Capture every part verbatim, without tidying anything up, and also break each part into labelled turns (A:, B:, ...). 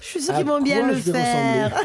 A: Je suis sûre qu'ils vont bien le faire.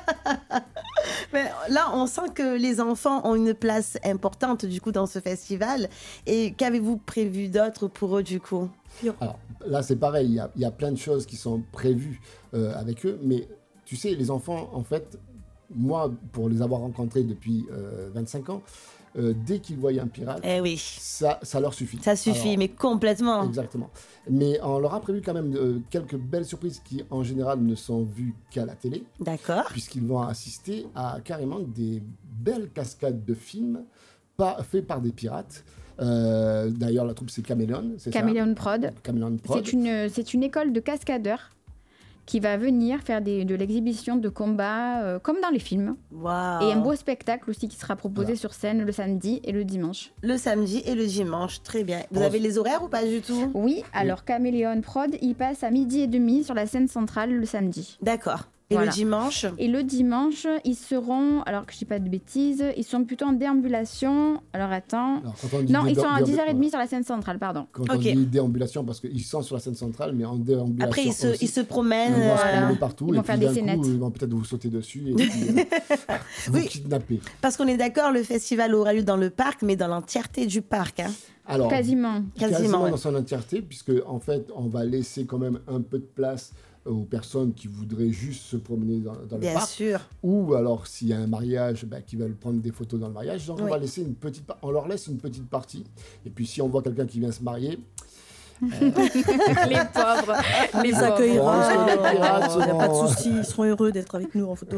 A: Mais là, on sent que les enfants ont une place importante du coup dans ce festival. Et qu'avez-vous prévu d'autre pour eux du coup?
B: Alors là, c'est pareil, il y a, il y a plein de choses qui sont prévues euh, avec eux. Mais tu sais, les enfants, en fait, moi, pour les avoir rencontrés depuis euh, vingt-cinq ans, Euh, dès qu'ils voient un pirate,
A: eh oui.
B: ça, ça leur suffit.
A: Ça suffit, alors, mais complètement.
B: Exactement. Mais on leur a prévu quand même euh, quelques belles surprises qui, en général, ne sont vues qu'à la télé.
A: D'accord.
B: Puisqu'ils vont assister à carrément des belles cascades de films pas, faits par des pirates. Euh, d'ailleurs, la troupe, c'est Caméléon, c'est
C: Caméléon
B: ça
C: Prod.
B: Caméléon Prod.
C: C'est une, c'est une école de cascadeurs qui va venir faire des, de l'exhibition de combat euh, comme dans les films.
A: Wow.
C: Et un beau spectacle aussi qui sera proposé voilà. sur scène le samedi et le dimanche.
A: Le samedi et le dimanche, très bien. Vous bon, avez les horaires ou pas du tout?
C: Oui, alors oui. Caméléon Prod, il passe à midi et demi sur la scène centrale le samedi.
A: D'accord. Et voilà. le dimanche?
C: Et le dimanche, ils seront, alors que je ne dis pas de bêtises, ils sont plutôt en déambulation. Alors attends. Alors, non, ils sont à dix heures trente sur la scène centrale, pardon.
B: Quand okay. on dit déambulation, parce qu'ils sont sur la scène centrale, mais en déambulation.
A: Après, ils se,
B: aussi,
A: ils se promènent.
B: Ils vont se promener partout.
C: Ils vont
B: et
C: faire
B: puis,
C: des scénettes.
B: Coup, ils vont peut-être vous sauter dessus et puis, euh, vous
A: oui.
B: kidnapper.
A: Parce qu'on est d'accord, le festival aura lieu dans le parc, mais dans l'entièreté du parc. Hein.
C: Alors, quasiment.
B: Quasiment,
A: quasiment
B: ouais. dans son entièreté, puisque en fait, on va laisser quand même un peu de place aux personnes qui voudraient juste se promener dans, dans le
A: Bien
B: parc.
A: sûr.
B: Ou alors, s'il y a un mariage, bah, qui veulent prendre des photos dans le mariage, donc oui. on, va laisser une petite, on leur laisse une petite partie. Et puis, si on voit quelqu'un qui vient se marier...
C: Euh... les pauvres.
D: On les accueillera. Il n'y a pas de souci, ils seront heureux d'être avec nous en photo.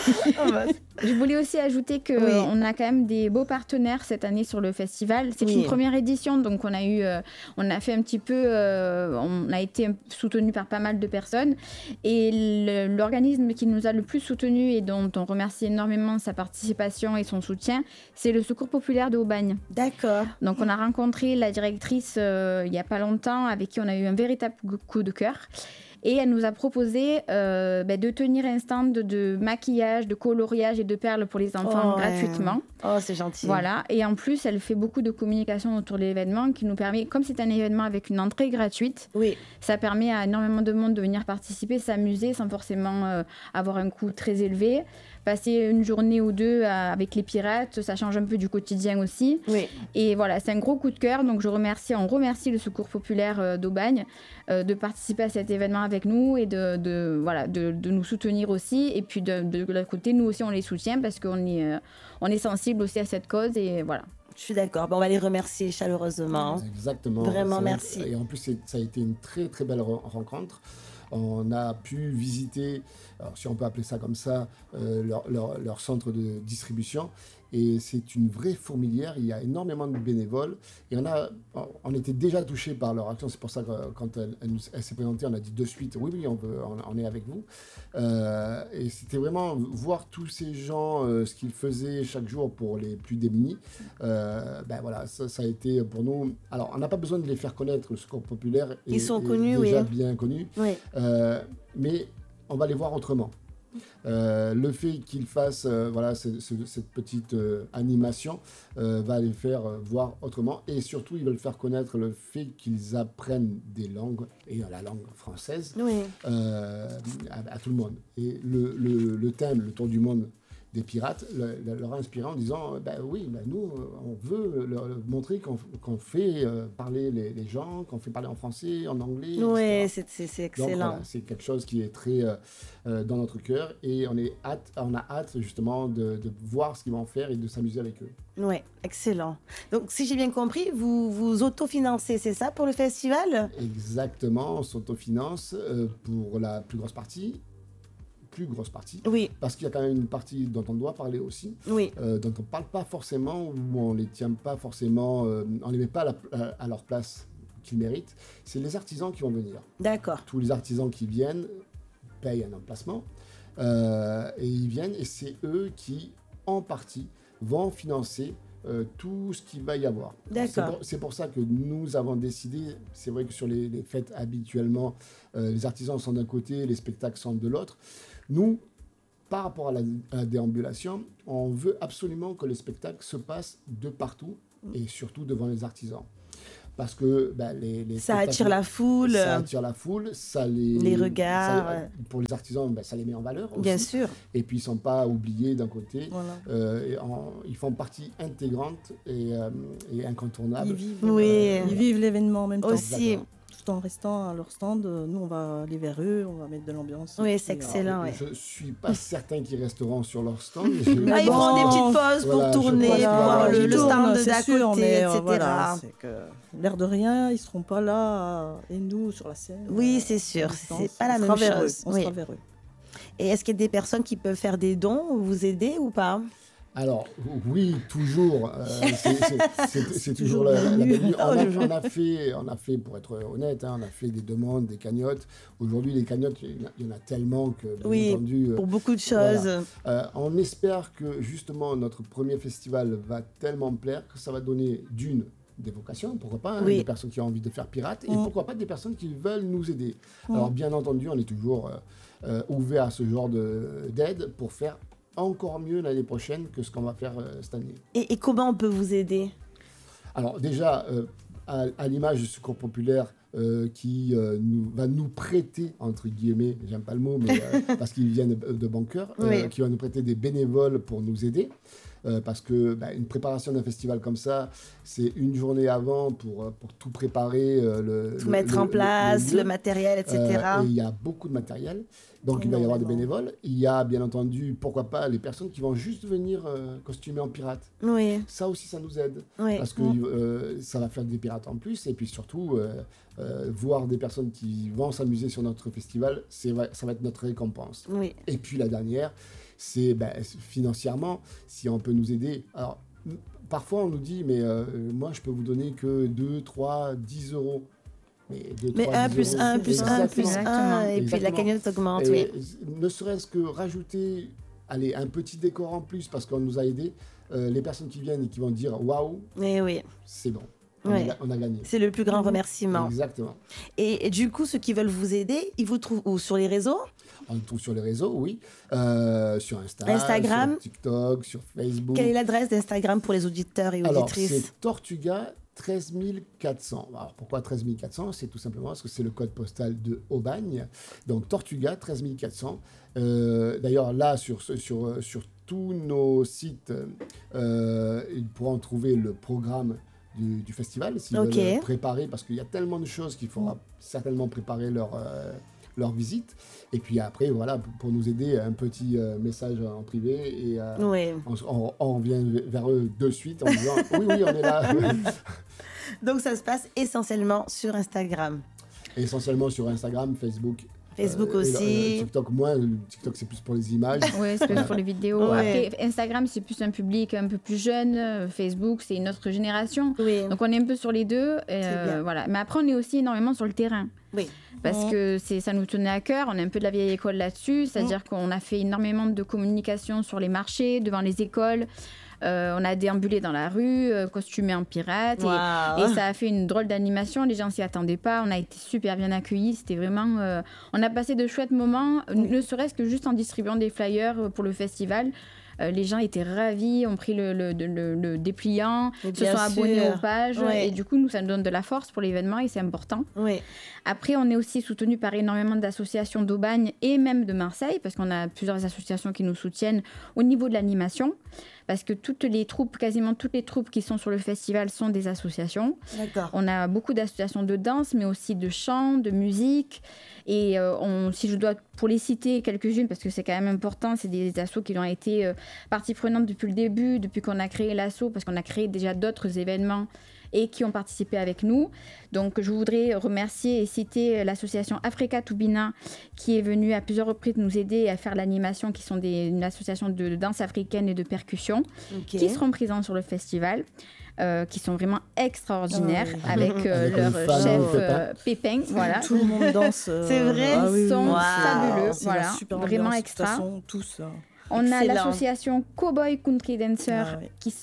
C: Je voulais aussi ajouter qu'on oui. a quand même des beaux partenaires cette année sur le festival. C'est oui. une première édition, donc on a, eu, euh, on a fait un petit peu... Euh, on a été soutenu par pas mal de personnes. Et le, l'organisme qui nous a le plus soutenu et dont on remercie énormément sa participation et son soutien, c'est le Secours populaire de Aubagne.
A: D'accord.
C: Donc on a rencontré la directrice euh, il n'y a pas longtemps, avec qui on a eu un véritable coup de cœur. Et elle nous a proposé euh, bah, de tenir un stand de, de maquillage, de coloriage et de perles pour les enfants
A: oh,
C: gratuitement.
A: Oh, c'est gentil.
C: Voilà. Et en plus, elle fait beaucoup de communication autour de l'événement qui nous permet, comme c'est un événement avec une entrée gratuite,
A: oui.
C: ça permet à énormément de monde de venir participer, s'amuser sans forcément euh, avoir un coût très élevé. Passer une journée ou deux avec les pirates, ça change un peu du quotidien aussi.
A: Oui.
C: Et voilà, c'est un gros coup de cœur. Donc je remercie, on remercie le Secours populaire d'Aubagne euh, de participer à cet événement avec nous et de, de, voilà, de, de nous soutenir aussi. Et puis de, de, de l'autre côté, nous aussi, on les soutient parce qu'on est, euh, on est sensible aussi à cette cause. Et voilà.
A: Je suis d'accord. Bon, on va les remercier chaleureusement.
B: Exactement.
A: Vraiment, merci.
B: Et en plus, c'est, ça a été une très, très belle rencontre. On a pu visiter, alors si on peut appeler ça comme ça, euh, leur, leur, leur centre de distribution. Et c'est une vraie fourmilière. Il y a énormément de bénévoles. Et on, a, on était déjà touchés par leur action. C'est pour ça que quand elle, elle, elle s'est présentée, on a dit de suite, oui, oui, on, veut, on, on est avec vous. Euh, et c'était vraiment voir tous ces gens, euh, ce qu'ils faisaient chaque jour pour les plus démunis. Euh, ben voilà, ça, ça a été pour nous... Alors, on n'a pas besoin de les faire connaître. Le Secours populaire est,
A: Ils sont
B: est
A: connus,
B: déjà
A: oui.
B: bien connus.
A: Oui.
B: Euh, mais on va les voir autrement. Euh, le fait qu'ils fassent euh, voilà, ce, ce, cette petite euh, animation euh, va les faire euh, voir autrement, et surtout ils veulent faire connaître le fait qu'ils apprennent des langues, et la langue française,
A: oui.
B: euh, à, à tout le monde. Et le, le, le thème, le tour du monde des pirates, le, le, leur a inspiré en disant ben oui, ben nous on veut leur montrer qu'on, qu'on fait euh, parler les, les gens, qu'on fait parler en français, en anglais.
A: Oui, c'est, c'est, c'est excellent.
B: Donc, voilà, c'est quelque chose qui est très euh, euh, dans notre cœur, et on, est hâte, on a hâte justement de, de voir ce qu'ils vont faire et de s'amuser avec eux.
A: Oui, excellent. Donc si j'ai bien compris, vous vous autofinancez, c'est ça pour le festival?
B: Exactement, on s'autofinance euh, pour la plus grosse partie. plus grosse partie,
A: oui.
B: parce qu'il y a quand même une partie dont on doit parler aussi,
A: oui.
B: euh, dont on ne parle pas forcément, ou on ne les tient pas forcément, euh, on ne les met pas à, la, à leur place qu'ils méritent. C'est les artisans qui vont venir.
A: D'accord.
B: Tous les artisans qui viennent payent un emplacement, euh, et ils viennent, et c'est eux qui, en partie, vont financer Euh, tout ce qu'il va y avoir. C'est pour, c'est pour ça que nous avons décidé, c'est vrai que sur les, les fêtes habituellement, euh, les artisans sont d'un côté, les spectacles sont de l'autre. Nous, par rapport à la, à la déambulation, on veut absolument que le spectacle se passe de partout, et surtout devant les artisans. parce que bah, les, les
A: ça attire la foule.
B: Ça attire la foule, ça les,
A: les regards.
B: Ça, pour les artisans, bah, ça les met en valeur aussi.
A: Bien sûr.
B: Et puis ils ne sont pas oubliés d'un côté.
D: Voilà.
B: Euh, et en, ils font partie intégrante et, euh, et incontournable.
D: Ils vivent,
A: oui.
D: euh, ils vivent l'événement en même temps.
A: Aussi.
D: Tout en restant à leur stand, nous on va aller vers eux, on va mettre de l'ambiance.
A: Oui, c'est excellent. Ouais.
B: Je ne suis pas certain qu'ils resteront sur leur stand.
A: Je... Ah, ils
D: bon,
A: font des petites pauses
B: voilà,
A: pour tourner,
D: voilà,
A: pour voir le, le stand
D: c'est
A: d'à
D: sûr,
A: côté,
D: mais,
A: et
D: euh,
A: cetera.
D: Voilà, c'est que l'air de rien, ils ne seront pas là et nous sur la scène.
A: Oui, c'est sûr, c'est pas la même chose.
D: On
A: oui.
D: sera vers eux.
A: Et est-ce qu'il y a des personnes qui peuvent faire des dons ou vous aider ou pas?
B: Alors, oui, toujours. Euh, c'est, c'est, c'est, c'est toujours la, la bienvenue. On a, on, a fait, on a fait, pour être honnête, hein, on a fait des demandes, des cagnottes. Aujourd'hui, les cagnottes, il y, il y en a tellement que, bien
A: oui,
B: entendu...
A: pour beaucoup de choses.
B: Voilà. Euh, on espère que, justement, notre premier festival va tellement plaire que ça va donner d'une, des vocations, pourquoi pas, hein,
A: oui.
B: des personnes qui ont envie de faire pirate, et mmh. pourquoi pas des personnes qui veulent nous aider. Mmh. Alors, bien entendu, on est toujours euh, euh, ouvert à ce genre de, d'aide pour faire encore mieux l'année prochaine que ce qu'on va faire euh, cette année.
A: Et, et comment on peut vous aider?
B: Alors déjà, euh, à, à l'image du Secours Populaire euh, qui euh, nous, va nous prêter, entre guillemets, j'aime pas le mot, mais euh, parce qu'ils viennent de, de Banqueur, euh, oui. qui va nous prêter des bénévoles pour nous aider. Euh, parce que bah, une préparation d'un festival comme ça, c'est une journée avant pour, pour tout préparer, euh, le,
A: tout
B: le,
A: mettre
B: le,
A: en place, le, le matériel, et cetera.
B: Euh, et il y a beaucoup de matériel, donc il va y avoir des bénévoles. Il y a bien entendu, pourquoi pas, les personnes qui vont juste venir euh, costumer en pirate.
A: Oui.
B: Ça aussi, ça nous aide,
A: oui.
B: parce que euh, ça va faire des pirates en plus, et puis surtout, euh, euh, voir des personnes qui vont s'amuser sur notre festival, c'est, ça va être notre récompense.
A: Oui.
B: Et puis la dernière, c'est ben, financièrement, si on peut nous aider. Alors, parfois, on nous dit, mais euh, moi, je peux vous donner que deux, trois, dix euros. Mais, deux,
A: mais
B: trois,
A: un plus
B: euros,
A: un plus un plus un, et puis la cagnotte augmente.
B: Et
A: oui.
B: Ne serait-ce que rajouter allez, un petit décor en plus, parce qu'on nous a aidés, euh, les personnes qui viennent et qui vont dire « waouh
A: oui. »,
B: c'est bon. On,
A: ouais.
B: a, on a gagné.
A: C'est le plus grand remerciement.
B: Exactement.
A: Et, et du coup, ceux qui veulent vous aider, ils vous trouvent où? Sur les réseaux?
B: On le trouve sur les réseaux, oui. Euh, sur Insta,
A: Instagram,
B: sur TikTok, sur Facebook.
A: Quelle est l'adresse d'Instagram pour les auditeurs et auditrices?
B: Alors, c'est Tortuga treize mille quatre cents. Alors, pourquoi treize mille quatre cents? C'est tout simplement parce que c'est le code postal de Aubagne. Donc, Tortuga treize mille quatre cents. Euh, d'ailleurs, là, sur, sur, sur tous nos sites, euh, ils pourront trouver le programme Du, du festival, s'ils okay. veulent préparer, parce qu'il y a tellement de choses qu'il faudra mmh. certainement préparer leur, euh, leur visite. Et puis après, voilà, pour, pour nous aider, un petit euh, message en privé et euh, oui. on, on, on revient vers eux de suite en disant « oui, oui, on est là ».
A: Donc ça se passe essentiellement sur Instagram.
B: Essentiellement sur Instagram, Facebook.
A: Facebook euh, aussi.
B: Le, le TikTok, moins. Le TikTok, c'est plus pour les images.
C: Oui, c'est plus pour les vidéos. Ouais. Après, Instagram, c'est plus un public un peu plus jeune. Facebook, c'est une autre génération. Oui. Donc, on est un peu sur les deux. Euh, voilà. Mais après, on est aussi énormément sur le terrain.
A: Oui.
C: Parce mmh. que c'est, ça nous tenait à cœur. On est un peu de la vieille école là-dessus. C'est-à-dire mmh. qu'on a fait énormément de communication sur les marchés, devant les écoles. Euh, on a déambulé dans la rue, euh, costumé en pirate, wow. et, et ça a fait une drôle d'animation. Les gens s'y attendaient pas. On a été super bien accueillis. C'était vraiment. Euh, on a passé de chouettes moments, mmh. ne serait-ce que juste en distribuant des flyers pour le festival. Euh, les gens étaient ravis, ont pris le, le, le, le dépliant, se sont sûr. abonnés aux pages. Ouais. Et du coup, nous, ça nous donne de la force pour l'événement et c'est important.
A: Ouais.
C: Après, on est aussi soutenu par énormément d'associations d'Aubagne et même de Marseille, parce qu'on a plusieurs associations qui nous soutiennent au niveau de l'animation. Parce que toutes les troupes, quasiment toutes les troupes qui sont sur le festival sont des associations.
A: D'accord.
C: On a beaucoup d'associations de danse, mais aussi de chant, de musique. Et euh, on, si je dois, pour les citer quelques-unes, parce que c'est quand même important, c'est des assos qui ont été euh, partie prenante depuis le début, depuis qu'on a créé l'asso, parce qu'on a créé déjà d'autres événements et qui ont participé avec nous. Donc, je voudrais remercier et citer l'association Africa Tubina qui est venue à plusieurs reprises nous aider à faire l'animation, qui sont des, une association de danse africaine et de percussion, okay. qui seront présents sur le festival. Euh, qui sont vraiment extraordinaires oh, oui. avec, euh, avec leur chef euh, Pépin. Voilà.
D: Tout le monde danse. Euh,
A: c'est vrai,
C: ah, oui,
A: ils sont
C: wow. fabuleux.
D: C'est
C: voilà. Vraiment
D: ambiance,
C: extra.
D: Façon, tous,
C: On
A: Excellent.
C: a l'association Cowboy Country Dancers ah, oui. qui sont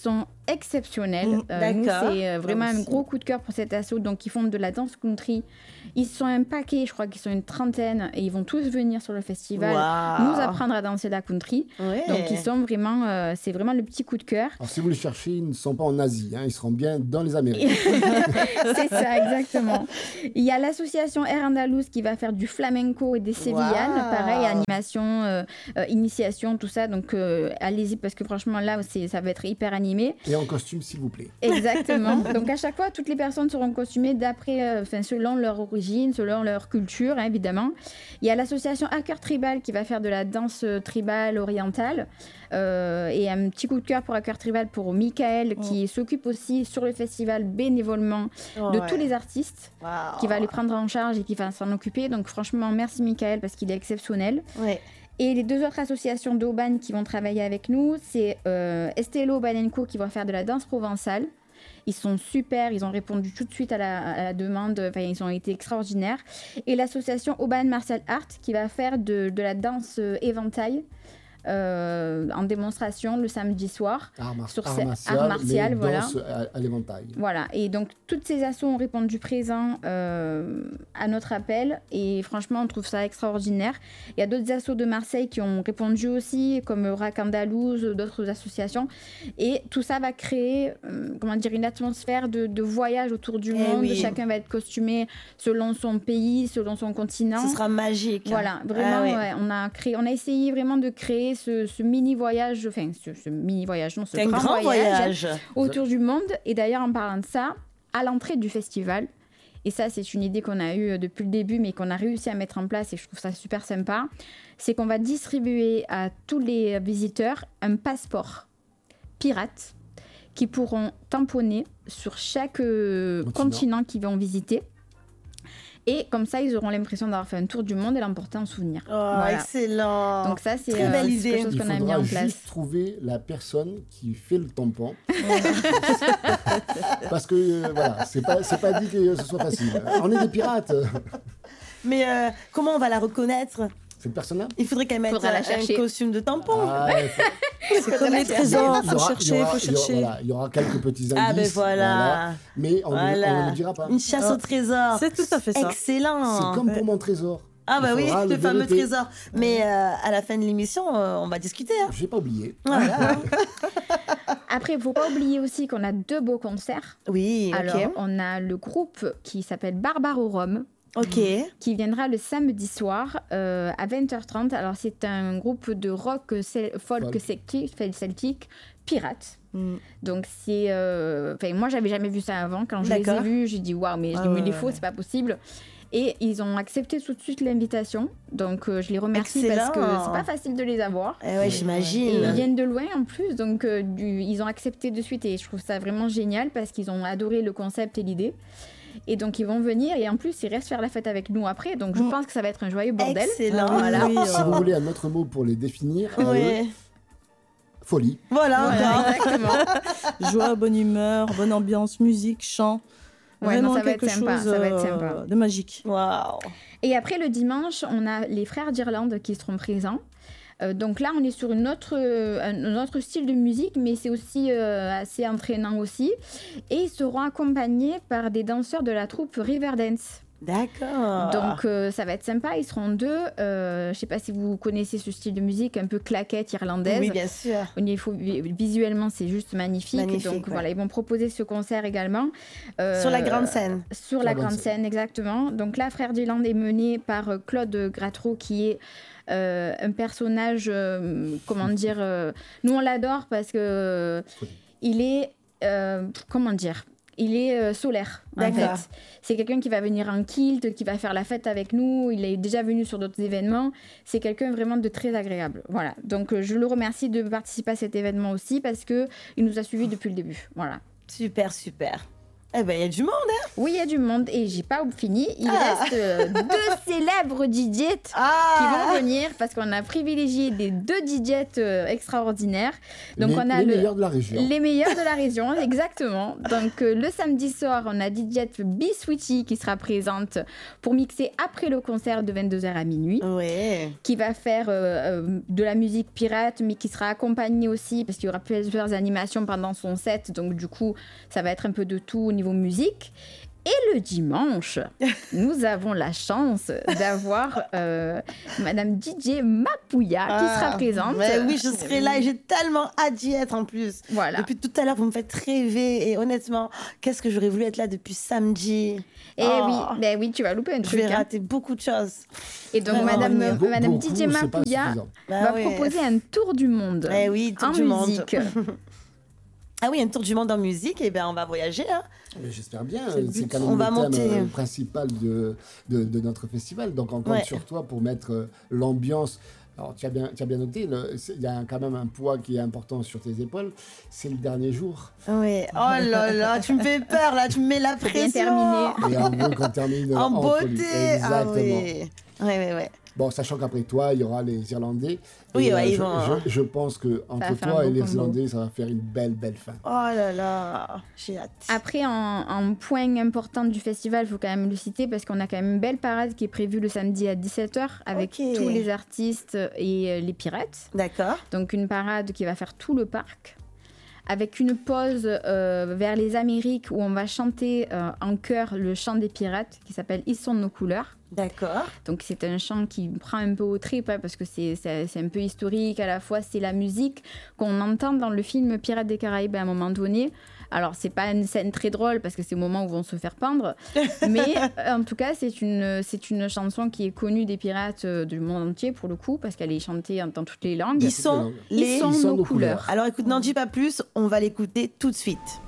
C: exceptionnelle.
A: Mmh,
C: euh, nous,
A: d'accord.
C: c'est euh, vraiment un gros coup de cœur pour cet assaut. Donc, ils font de la danse country. Ils sont un paquet, je crois qu'ils sont une trentaine, et ils vont tous venir sur le festival
A: Wow.
C: nous apprendre à danser la country.
A: Ouais.
C: Donc, ils sont vraiment, euh, c'est vraiment le petit coup de cœur.
B: Alors, si vous les cherchez, ils ne sont pas en Asie, hein, ils seront bien dans les Amériques.
C: C'est ça, exactement. Il y a l'association Air Andalouse qui va faire du flamenco et des sévillanes.
A: Wow.
C: Pareil, animation, euh, euh, initiation, tout ça. Donc, euh, allez-y, parce que franchement, là, c'est, ça va être hyper animé.
B: Et en costume, s'il vous plaît.
C: Exactement. Donc, à chaque fois, toutes les personnes seront costumées d'après, euh, selon leur origine, selon leur culture, hein, évidemment. Il y a l'association Hacker Tribal qui va faire de la danse tribale orientale. Euh, et un petit coup de cœur pour Hacker Tribal pour Michael, qui
A: Oh.
C: s'occupe aussi sur le festival bénévolement
A: Oh,
C: de
A: ouais.
C: tous les artistes,
A: Wow.
C: qui va les prendre en charge et qui va s'en occuper. Donc franchement, merci Michael parce qu'il est exceptionnel.
A: Ouais.
C: Et les deux autres associations d'Aubagne qui vont travailler avec nous, c'est euh, Estello Banenco qui va faire de la danse provençale. Ils sont super, ils ont répondu tout de suite à la, à la demande, enfin, ils ont été extraordinaires. Et l'association Aubagne Martial Art qui va faire de, de la danse euh, éventail. Euh, en démonstration le samedi soir.
B: Art, mar-
C: Sur
B: art
C: ce-
B: martial,
C: art martial,
B: mais
C: voilà.
B: danse à, à l'éventail.
C: Voilà, et donc toutes ces assos ont répondu présent euh, à notre appel et franchement on trouve ça extraordinaire. Il y a d'autres assos de Marseille qui ont répondu aussi, comme Rack Andalouse, d'autres associations, et tout ça va créer euh, comment dire, une atmosphère de, de voyage autour du
A: Eh
C: monde.
A: oui.
C: Chacun va être costumé selon son pays, selon son continent.
A: Ce sera magique.
C: Voilà, vraiment,
A: Ah ouais.
C: ouais, on, a créé, on a essayé vraiment de créer ce, ce mini-voyage, enfin, ce, ce mini-voyage, non, ce
A: C'est un
C: grand,
A: grand voyage.
C: autour du monde. Et d'ailleurs, en parlant de ça, à l'entrée du festival, et ça, c'est une idée qu'on a eue depuis le début, mais qu'on a réussi à mettre en place, et je trouve ça super sympa, c'est qu'on va distribuer à tous les visiteurs un passeport pirate qui pourront tamponner sur chaque euh,
B: Continent.
C: continent qu'ils vont visiter. Et comme ça, ils auront l'impression d'avoir fait un tour du monde et l'emporter en souvenir.
A: Oh,
C: Voilà.
A: excellent.
C: Donc ça, c'est
A: Très
C: euh,
A: belle
C: c'est
A: idée.
C: quelque chose
B: Il
C: qu'on a mis
B: faudra
C: en
B: juste
C: place.
B: trouver la personne qui fait le tampon. Parce que, euh, voilà, c'est pas, c'est pas dit que ce soit facile. On est des pirates.
A: Mais euh, comment on va la reconnaître?
B: Cette personne-là
A: Il faudrait qu'elle mette
C: Faudra la
A: un
C: chercher.
A: costume de tampon.
B: Ah, ouais, faut-
D: C'est comme les trésors,
B: il y
D: faut
B: aura-
D: chercher,
B: il y aura-
D: faut
B: il y aura-
D: chercher.
B: voilà, il y aura quelques petits indices.
A: Ah ben voilà.
B: Mais on ne-
A: Voilà.
B: on ne le dira pas.
A: Une chasse au trésor.
D: C'est tout à fait ça.
A: Excellent.
B: C'est comme
D: Ouais.
B: pour mon trésor.
A: Ah bah
B: Il
A: oui,
B: faudra
A: le fameux
B: vérité.
A: trésor. Mais euh, à la fin de l'émission, euh, on va discuter. Hein.
B: J'ai pas oublié.
A: Voilà.
C: Après, il ne faut pas oublier aussi qu'on a deux beaux concerts.
A: Oui,
C: Alors,
A: ok.
C: on a le groupe qui s'appelle Barbarorum,
A: Ok.
C: qui viendra le samedi soir euh, à vingt heures trente. Alors, c'est un groupe de rock cel- folk
B: Folk.
C: celtique, celtique, pirate.
A: Mm.
C: Donc, c'est... euh, Enfin, moi, j'avais jamais vu ça avant. Quand je les ai
A: D'accord.
C: vus, j'ai dit, waouh, mais je
A: Ah
C: dis, mais
A: ouais,
C: les
A: ouais,
C: faux,
A: ouais.
C: c'est pas possible. Et ils ont accepté tout de suite l'invitation. Donc, euh, je les remercie parce que
A: Excellent.
C: c'est pas facile de les avoir.
A: Eh ouais,
C: Et
A: j'imagine.
C: ils viennent de loin en plus, donc euh, du- ils ont accepté de suite et je trouve ça vraiment génial parce qu'ils ont adoré le concept et l'idée. Et donc ils vont venir et en plus ils restent faire la fête avec nous après, donc je
A: Mm.
C: pense que ça va être un joyeux bordel.
A: Excellent.
D: Ah,
C: Voilà.
D: oui,
B: Si
D: euh,
B: vous voulez un autre mot pour les définir, à eux,
A: Ouais.
B: folie.
A: Voilà,
C: Voilà,
A: encore.
C: exactement.
D: joie, bonne humeur, bonne ambiance, musique, chant.
C: Ouais, non,
D: Vraiment
C: ça va être
D: quelque
C: sympa,
D: chose
C: ça va être
D: euh,
C: sympa.
D: de magique.
A: Waouh.
C: Et après le dimanche, on a les frères d'Irlande qui seront présents. Euh, donc là, on est sur une autre, euh, un, un autre style de musique, mais c'est aussi euh, assez entraînant aussi. Et ils seront accompagnés par des danseurs de la troupe Riverdance.
A: D'accord.
C: Donc euh, ça va être sympa, ils seront deux. Euh, je ne sais pas si vous connaissez ce style de musique un peu claquette irlandaise.
A: Oui, bien sûr.
C: Au niveau visuellement, c'est juste magnifique.
A: Magnifique,
C: Donc
A: ouais.
C: voilà, ils vont proposer ce concert également. Euh,
A: Sur la grande scène.
C: Sur la grande scène, exactement. Donc là, Frères d'Irlande est mené par euh, Claude Gratreau, qui est euh, un personnage, euh, comment dire, euh, nous on l'adore parce que euh, il est, euh, comment dire, il est euh, solaire, en
A: D'accord.
C: fait. C'est quelqu'un qui va venir en kilt, qui va faire la fête avec nous. Il est déjà venu sur d'autres événements. C'est quelqu'un vraiment de très agréable. Voilà. Donc, euh, je le remercie de participer à cet événement aussi parce qu'il nous a suivis depuis le début. Voilà.
A: Super, super. Eh ben, il y a du monde, hein.
C: Oui, il y a du monde et j'ai pas fini. Il
A: Ah.
C: reste euh, deux célèbres D Js
A: Ah.
C: qui vont venir parce qu'on a privilégié des deux D Js euh, extraordinaires. Donc
B: les,
C: on a
B: les
C: le,
B: meilleurs de la région.
C: Les meilleurs de la région, exactement. Donc euh, le samedi soir, on a D J B-Sweetie qui sera présente pour mixer après le concert de vingt-deux heures à minuit.
A: Ouais.
C: Qui va faire euh, euh, de la musique pirate, mais qui sera accompagnée aussi parce qu'il y aura plusieurs animations pendant son set. Donc du coup, ça va être un peu de tout au niveau musique. Et le dimanche, nous avons la chance d'avoir euh, Madame D J Mapouya ah, qui sera présente.
A: Mais oui, je serai là et j'ai tellement hâte d'y être en plus.
C: Voilà.
A: Depuis tout à l'heure, vous me faites rêver et honnêtement, qu'est-ce que j'aurais voulu être là depuis samedi.
C: Et oh. oui, ben oui, tu vas louper un truc.
A: Je vais
C: hein.
A: rater beaucoup de choses.
C: Et donc, Madame, euh,
B: Be-
C: Madame
B: beaucoup,
C: D J Mapouya
A: bah
C: va
A: oui.
C: proposer un tour du monde
A: eh oui, tour
C: en
A: du
C: musique.
A: Monde. Ah oui, un tour du monde en musique, et bien on va voyager. Hein.
B: Mais j'espère bien,
A: C'est,
B: c'est quand même
A: on
B: le
A: va
B: thème
A: monter.
B: euh, principal de, de, de notre festival. Donc on compte
A: Ouais.
B: sur toi pour mettre euh, l'ambiance. Alors tu as bien, tu as bien noté, il y a quand même un poids qui est important sur tes épaules. C'est le dernier jour.
A: Oui. Oh là là, tu me fais peur là, tu me mets la
C: Bien
A: pression.
C: terminé.
B: Et on veut qu'on termine
A: En,
B: en,
A: beauté.
B: folie.
A: Ah
B: Exactement.
A: oui. Oui, oui, oui.
B: Bon, sachant qu'après toi, il y aura les Irlandais.
A: Oui,
B: Et,
A: ouais,
B: euh,
A: ils
B: je,
A: vont, hein.
B: je, je pense que entre
C: faire un
B: toi et
C: beau
B: les
C: combo.
B: Irlandais, ça va faire une belle, belle fin.
A: Oh là là, j'ai hâte.
C: Après, en, en point important du festival, il faut quand même le citer parce qu'on a quand même une belle parade qui est prévue le samedi à dix-sept heures avec
A: Ok.
C: tous les artistes et euh, les pirates.
A: D'accord.
C: Donc une parade qui va faire tout le parc. Avec une pause euh, vers les Amériques où on va chanter euh, en chœur le chant des pirates qui s'appelle Ils sont nos couleurs.
A: D'accord.
C: Donc c'est un chant qui prend un peu au trip hein, parce que c'est, c'est, c'est un peu historique, à la fois c'est la musique qu'on entend dans le film Pirates des Caraïbes à un moment donné. Alors c'est pas une scène très drôle parce que c'est le moment où ils vont se faire pendre, mais en tout cas c'est une, c'est une chanson qui est connue des pirates euh, du monde entier pour le coup parce qu'elle est chantée dans toutes les langues.
A: Ils sont
C: Ils
A: les...
C: sont
B: Ils sont
C: nos
B: nos
C: couleurs.
B: couleurs.
A: Alors écoute, n'en dis pas plus, on va l'écouter tout de suite.